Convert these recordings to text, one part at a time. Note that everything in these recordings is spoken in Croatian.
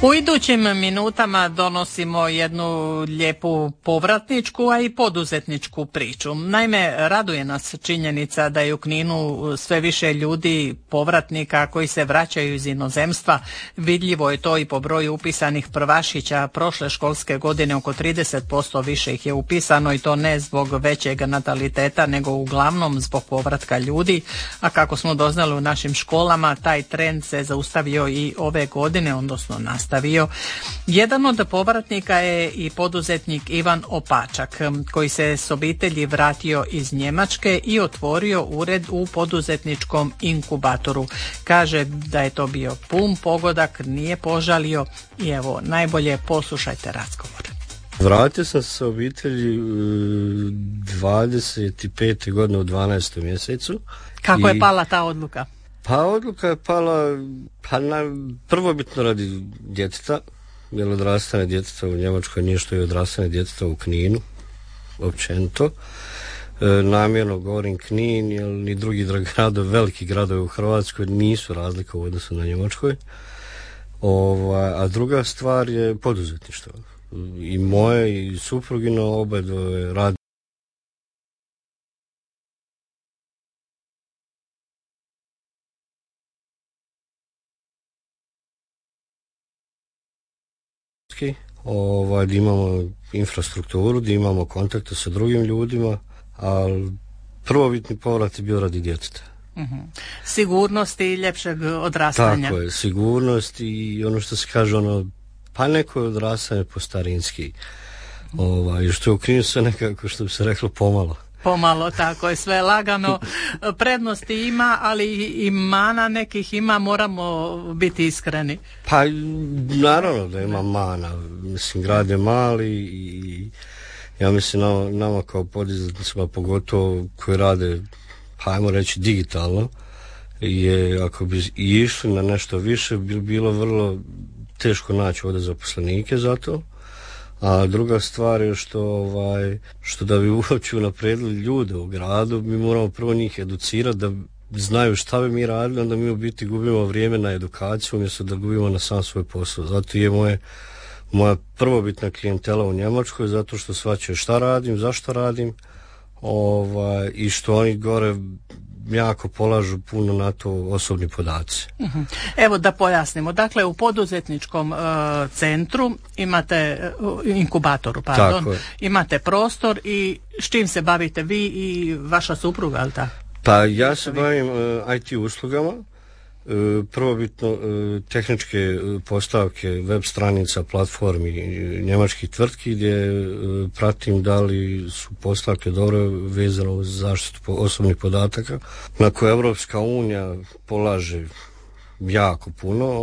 U idućim minutama donosimo jednu lijepu povratničku, a i poduzetničku priču. Naime, raduje nas činjenica da je u Kninu sve više ljudi povratnika koji se vraćaju iz inozemstva. Vidljivo je to i po broju upisanih prvašića. Prošle školske godine oko 30% više ih je upisano i to ne zbog većeg nataliteta, nego uglavnom zbog povratka ljudi. A kako smo doznali u našim školama, taj trend se zaustavio i ove godine, odnosno nastavio. Jedan od povratnika je i poduzetnik Ivan Opačak, koji se s obitelji vratio iz Njemačke i otvorio ured u poduzetničkom inkubatoru. Kaže da je to bio pun pogodak, nije požalio i evo, najbolje poslušajte razgovor. Vratio sam se obitelji 25. godine u 12. mjesecu. Kako je pala ta odluka? Pa odluka je pala prvobitno radi djeteta, jer odrastane djeteta u Njemačkoj nije što je odrastane djeteta u Kninu, općenito. Namjerno govorim Knin, jer ni drugi gradovi, veliki gradovi u Hrvatskoj nisu razlika u odnosu na Njemačkoj. A druga stvar je poduzetništvo. I moje i suprugino oba radi. Da imamo infrastrukturu, da imamo kontakte sa drugim ljudima, ali prvobitni povrat je bio radi djeteta. Sigurnosti i ljepšeg odrastanja. Tako je, sigurnost i ono što se kaže, pa neko je odrastanje po starinski. Što je u Kninu sve nekako, što bi se reklo, pomalo. Pomalo, tako je, sve lagano. Prednosti ima, ali i mana nekih ima, moramo biti iskreni. Pa naravno da ima mana. Mislim, grad je mali i ja mislim nama kao poduzetnicima, pogotovo koji rade, pa ajmo reći digitalno, je ako bi i išli na nešto više, bi bilo vrlo teško naći ovdje zaposlenike za to. A druga stvar je što da bi uopće unaprijedili ljude u gradu, mi moramo prvo njih educirati da znaju šta bi mi radili, onda mi u biti gubimo vrijeme na edukaciju umjesto da gubimo na sam svoj posao. Zato je moja prvobitna klijentela u Njemačkoj, zato što shvaćaju šta radim, zašto radim, i što oni gore jako polažu puno na to osobni podaci. Evo da pojasnimo. Dakle, u poduzetničkom centru imate, inkubatoru, imate prostor i s čim se bavite vi i vaša supruga, ali tako? Pa ja se bavim IT uslugama, prvobitno tehničke postavke web stranica, platformi njemačkih tvrtki gdje pratim da li su postavke dobro vezane uz zaštitu osobnih podataka na koje Europska unija polaže jako puno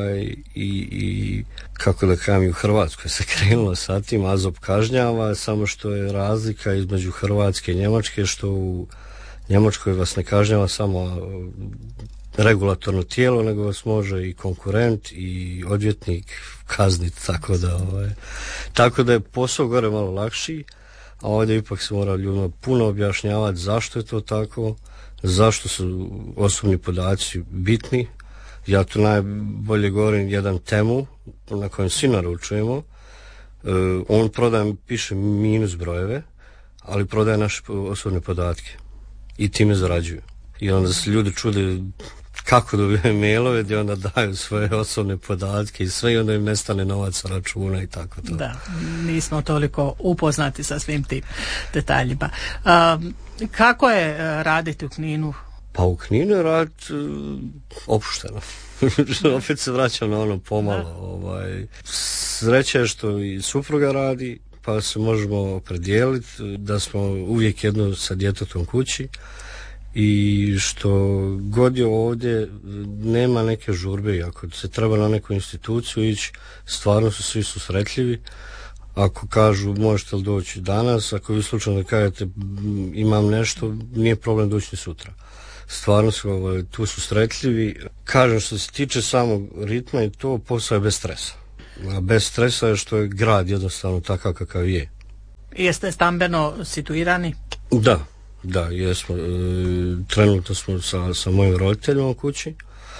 i kako da kažem, u Hrvatskoj se krenulo sa tim, AZOP kažnjava, samo što je razlika između Hrvatske i Njemačke, što u Njemačkoj vas ne kažnjava samo regulatorno tijelo, nego vas može i konkurent i odvjetnik kazniti, tako da je posao gore malo lakši, a ovdje ipak se mora ljudima puno objašnjavati zašto je to tako, zašto su osobni podaci bitni. Ja tu najbolje govorim jedan temu na kojem svi naručujemo. On piše minus brojeve, ali prodaje naše osobne podatke i time zarađuju. I onda se ljudi čude kako dobiju mailove gdje onda daju svoje osobne podatke i sve, i onda im nestane novac sa računa i tako to. Da, nismo toliko upoznati sa svim tim detaljima. Kako je raditi u Kninu? Pa u Kninu je raditi opušteno. Opet se vraćam na ono pomalo. Sreća je što i supruga radi, pa se možemo opredijeliti da smo uvijek jedno sa djetetom kući. I što god je ovdje, nema neke žurbe, ako se treba na neku instituciju ići, stvarno su svi susretljivi. Ako kažu možete li doći danas, ako vi slučajno kažete imam nešto, nije problem doći ni sutra. Stvarno su tu susretljivi. Kažem, što se tiče samog ritma i to, posao je bez stresa. A bez stresa je što je grad jednostavno takav kakav je. Jeste stambeno situirani? Da, jesmo. Trenutno smo sa mojim roditeljima u kući,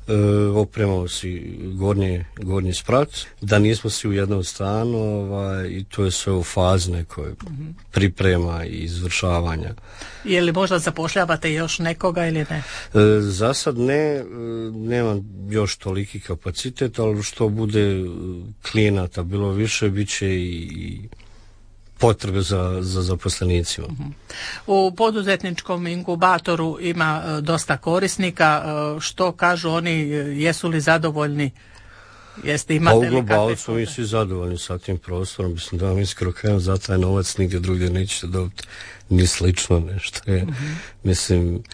Opremao si gornji sprat, da nismo svi u jednom stanu, i to je sve u fazi nekoj priprema i izvršavanja. Je li možda zapošljavate još nekoga ili ne? Za sad ne, nemam još toliki kapacitet, ali što bude klijenata bilo više, bit će i potrebe za zaposlenicima. U poduzetničkom inkubatoru ima dosta korisnika. Što kažu oni, jesu li zadovoljni? Jeste imate li kakve? U globalu smo mi svi zadovoljni sa tim prostorom. Mislim da vam iskreno kažem, za taj novac nigdje drugdje nećete dobiti ni slično nešto. Mislim,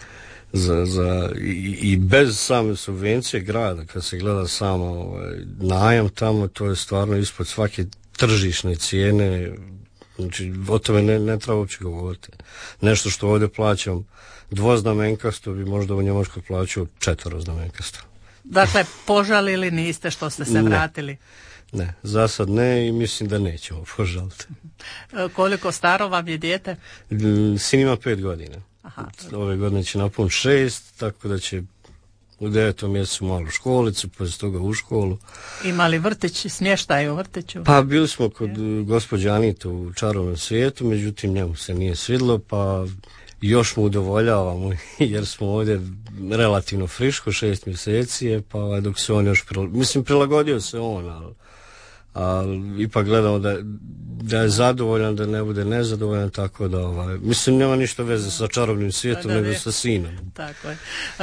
i bez same subvencije grada, kad se gleda samo najam tamo, to je stvarno ispod svake tržišne cijene. Znači, o tome ne treba uopće govoriti. Nešto što ovdje plaćam dvoznamenkasto bi možda u Njemačkoj plaćao četveroznamenkasto. Dakle, požalili niste što ste se vratili? Ne, za sad ne i mislim da nećemo požaliti. Koliko staro vam je dijete? Sin ima 5 godina. Aha. Ove godine će napuniti 6, tako da će u 9. mjesecu malu školicu, poslije toga u školu. Imali vrtić, smještaj u vrtiću? Pa bili smo kod gospođe Anite u Čarovnom svijetu, međutim njemu se nije svidlo, pa još mu udovoljavamo jer smo ovdje relativno friško, 6 mjeseci je, pa dok se on još prilagodio se on, ali ipak gledamo da je zadovoljan, da ne bude nezadovoljan, tako da mislim nema ništa veze sa čarobnim svijetom, nego sa sinom. Tako je.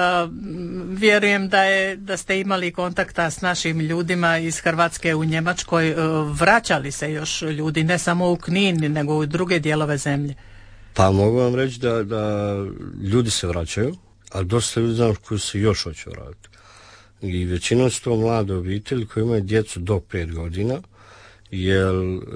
Vjerujem da ste imali kontakta s našim ljudima iz Hrvatske u Njemačkoj. Vraćali se još ljudi, ne samo u Knin, nego u druge dijelove zemlje? Pa mogu vam reći da ljudi se vraćaju, ali dosta ljudi znam koji se još hoće vratiti. I većinom su to mlade obitelji koji imaju djecu do 5 godina, jer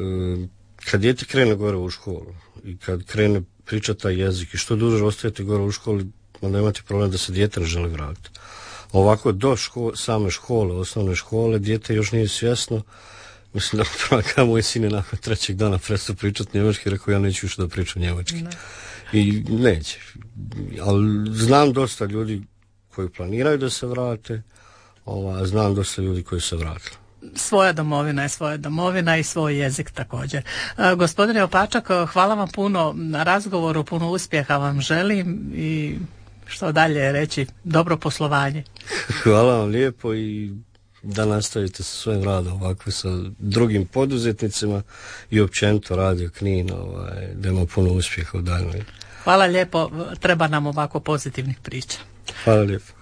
kad dijete krene gore u školu i kad krene pričati taj jezik i što duže ostajete gore u školi, onda imate problem da se dijete ne želi vratiti. Ovako do same škole, osnovne škole, dijete još nije svjesno. Mislim da kada moj sin je nakon 3. dana prestao pričati njemački, rekao ja neću više da pričam njemački. Ne. I neće. Ali znam dosta ljudi koji planiraju da se vrate, znam dosta ljudi koji se vratili. Svoja domovina je svoja domovina i svoj jezik također. Gospodine Opačak, hvala vam puno na razgovoru, puno uspjeha vam želim i što dalje reći, dobro poslovanje. Hvala vam lijepo i da nastavite sa svojim radom ovako sa drugim poduzetnicima i općenito Radio Knin, da ima puno uspjeha u daljnjoj. Hvala lijepo, treba nam ovako pozitivnih priča. Hvala lijepo.